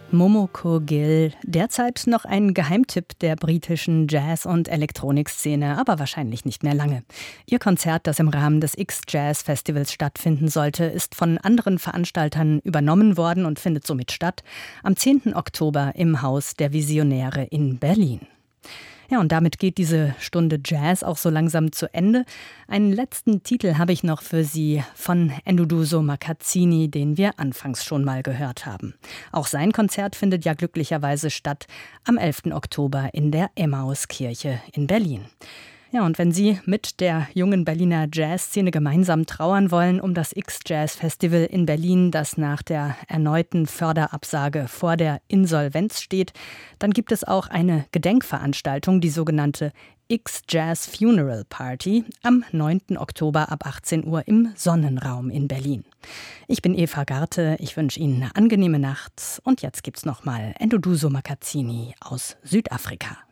Momoko Gill, derzeit noch ein Geheimtipp der britischen Jazz- und Elektronikszene, aber wahrscheinlich nicht mehr lange. Ihr Konzert, das im Rahmen des X-Jazz-Festivals stattfinden sollte, ist von anderen Veranstaltern übernommen worden und findet somit statt am 10. Oktober im Haus der Visionäre in Berlin. Ja, und damit geht diese Stunde Jazz auch so langsam zu Ende. Einen letzten Titel habe ich noch für Sie von Enduduso Makazzini, den wir anfangs schon mal gehört haben. Auch sein Konzert findet ja glücklicherweise statt am 11. Oktober in der Emmauskirche in Berlin. Ja, und wenn Sie mit der jungen Berliner Jazzszene gemeinsam trauern wollen um das X-Jazz-Festival in Berlin, das nach der erneuten Förderabsage vor der Insolvenz steht, dann gibt es auch eine Gedenkveranstaltung, die sogenannte X-Jazz Funeral Party, am 9. Oktober ab 18 Uhr im Sonnenraum in Berlin. Ich bin Eva Garte, ich wünsche Ihnen eine angenehme Nacht und jetzt gibt's nochmal Enduduso Makazzini aus Südafrika.